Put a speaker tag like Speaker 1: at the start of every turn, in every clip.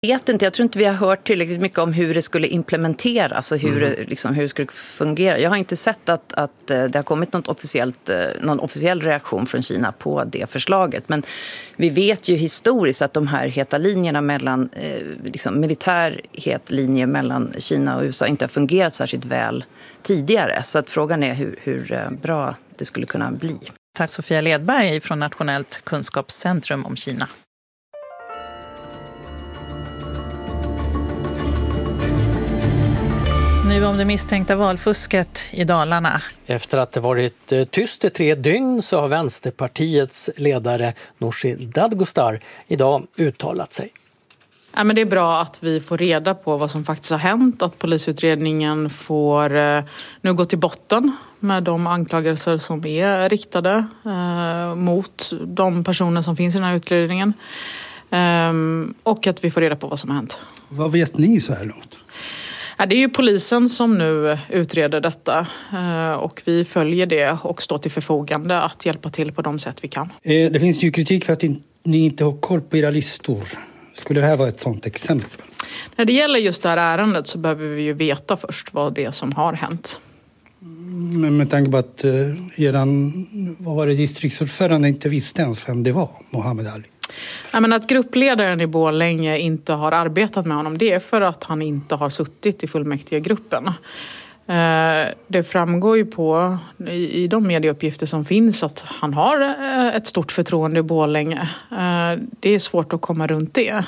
Speaker 1: Jag tror inte vi har hört tillräckligt mycket om hur det skulle implementeras och hur det skulle fungera. Jag har inte sett att det har kommit någon officiell reaktion från Kina på det förslaget. Men vi vet ju historiskt att de här heta linjerna mellan, militär het linje mellan Kina och USA inte har fungerat särskilt väl tidigare. Så att frågan är hur bra det skulle kunna bli.
Speaker 2: Tack Sofia Ledberg från Nationellt kunskapscentrum om Kina. Nu om det misstänkta valfusket i Dalarna.
Speaker 3: Efter att det varit tyst i 3 dygn så har Vänsterpartiets ledare Nooshi Dadgostar idag uttalat sig.
Speaker 4: Ja, men det är bra att vi får reda på vad som faktiskt har hänt. Att polisutredningen får nu gå till botten med de anklagelser som är riktade mot de personer som finns i den här utredningen. Och att vi får reda på vad som har hänt.
Speaker 5: Vad vet ni så här långt?
Speaker 4: Ja, det är ju polisen som nu utreder detta och vi följer det och står till förfogande att hjälpa till på de sätt vi kan.
Speaker 5: Det finns ju kritik för att ni inte har koll på era listor. Skulle det här vara ett sådant exempel?
Speaker 4: När det gäller just det här ärendet så behöver vi ju veta först vad det är som har hänt.
Speaker 5: Men med tanke på att distriktsordförande inte visste ens vem det var, Mohammed Ali.
Speaker 4: Jag menar att gruppledaren i Borlänge inte har arbetat med honom, det är för att han inte har suttit i fullmäktigegruppen. Det framgår ju i de medieuppgifter som finns att han har ett stort förtroende i Borlänge. Det är svårt att komma runt det.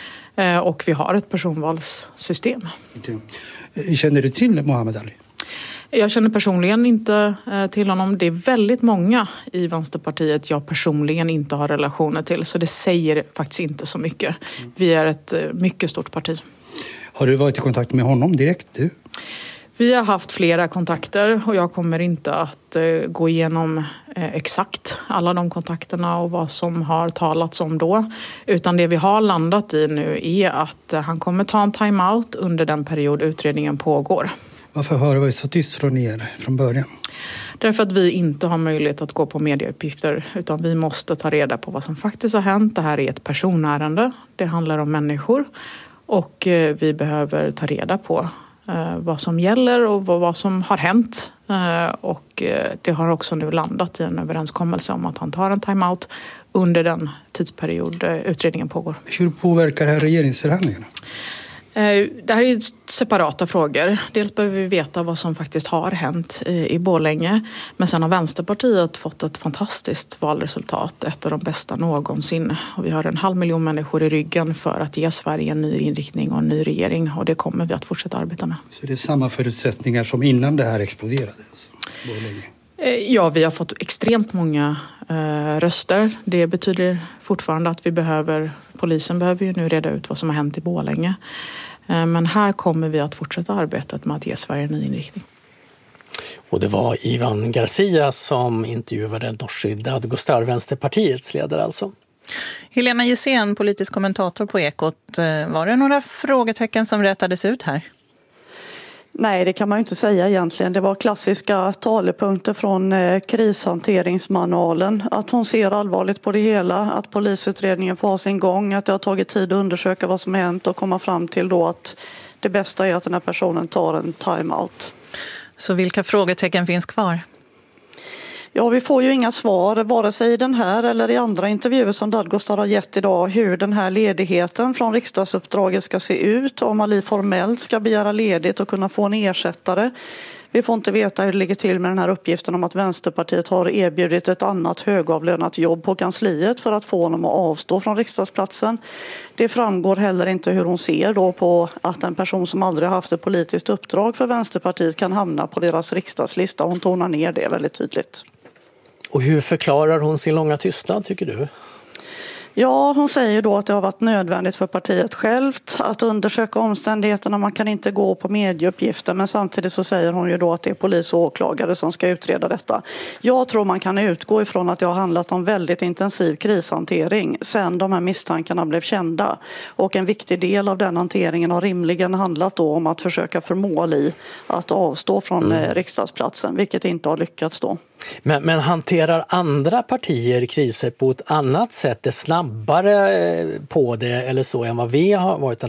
Speaker 4: Och vi har ett personvalssystem.
Speaker 5: Okay. Känner du till Mohammed Ali?
Speaker 4: Jag känner personligen inte till honom. Det är väldigt många i Vänsterpartiet jag personligen inte har relationer till. Så det säger faktiskt inte så mycket. Vi är ett mycket stort parti.
Speaker 5: Har du varit i kontakt med honom direkt du?
Speaker 4: Vi har haft flera kontakter och jag kommer inte att gå igenom exakt alla de kontakterna och vad som har talats om då. Utan det vi har landat i nu är att han kommer ta en timeout under den period utredningen pågår.
Speaker 5: Varför har det varit så tyst från er från början?
Speaker 4: Därför att vi inte har möjlighet att gå på medieuppgifter utan vi måste ta reda på vad som faktiskt har hänt. Det här är ett personärende, det handlar om människor och vi behöver ta reda på vad som gäller och vad som har hänt. Och det har också nu landat i en överenskommelse om att han tar en timeout under den tidsperiod utredningen pågår.
Speaker 5: Hur påverkar det här regeringsförhandlingarna?
Speaker 4: Det här är ju separata frågor. Dels behöver vi veta vad som faktiskt har hänt i Borlänge. Men sen har Vänsterpartiet fått ett fantastiskt valresultat. Ett av de bästa någonsin. Och vi har 500 000 människor i ryggen för att ge Sverige en ny inriktning och en ny regering. Och det kommer vi att fortsätta arbeta med.
Speaker 5: Så det är samma förutsättningar som innan det här exploderade? Borlänge.
Speaker 4: Ja, vi har fått extremt många röster. Det betyder fortfarande att polisen behöver ju nu reda ut vad som har hänt i Borlänge. Men här kommer vi att fortsätta arbetet med att ge Sverige en ny inriktning.
Speaker 3: Och det var Ivan Garcia som intervjuade Nooshi Dadgostar, Vänsterpartiets ledare alltså.
Speaker 2: Helena Gissén, politisk kommentator på Ekot. Var det några frågetecken som rätades ut här?
Speaker 6: Nej, det kan man ju inte säga egentligen. Det var klassiska talepunkter från krishanteringsmanualen. Att hon ser allvarligt på det hela, att polisutredningen får ha sin gång, att det har tagit tid att undersöka vad som hänt och komma fram till då att det bästa är att den här personen tar en timeout.
Speaker 2: Så vilka frågetecken finns kvar?
Speaker 6: Ja, vi får ju inga svar, vare sig i den här eller i andra intervjuer som Dadgostar har gett idag, hur den här ledigheten från riksdagsuppdraget ska se ut, om Ali formellt ska begära ledigt och kunna få en ersättare. Vi får inte veta hur det ligger till med den här uppgiften om att Vänsterpartiet har erbjudit ett annat högavlönat jobb på kansliet för att få honom att avstå från riksdagsplatsen. Det framgår heller inte hur hon ser då på att en person som aldrig har haft ett politiskt uppdrag för Vänsterpartiet kan hamna på deras riksdagslista. Hon tonar ner det väldigt tydligt.
Speaker 3: Och hur förklarar hon sin långa tystnad, tycker du?
Speaker 6: Ja, hon säger då att det har varit nödvändigt för partiet självt att undersöka omständigheterna. Man kan inte gå på medieuppgifter, men samtidigt så säger hon ju då att det är polis och åklagare som ska utreda detta. Jag tror man kan utgå ifrån att det har handlat om väldigt intensiv krishantering sedan de här misstankarna blev kända. Och en viktig del av den hanteringen har rimligen handlat då om att försöka förmå Ali att avstå från riksdagsplatsen, vilket inte har lyckats då.
Speaker 3: Men hanterar andra partier kriser på ett annat sätt, är snabbare på det eller så än vad vi har varit?